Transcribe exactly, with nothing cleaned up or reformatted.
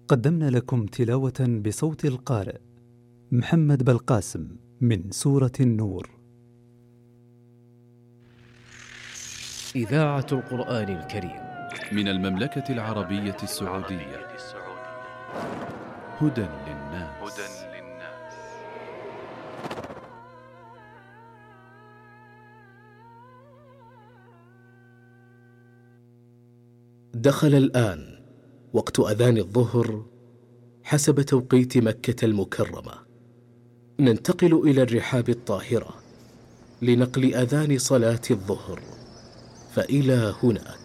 قدمنا لكم تلاوة بصوت القارئ محمد بالقاسم من سورة النور. إذاعة القرآن الكريم من المملكة العربية السعودية. هدى للناس. دخل الآن وقت أذان الظهر حسب توقيت مكة المكرمة. ننتقل إلى الرحاب الطاهرة لنقل أذان صلاة الظهر، فإلى هناك.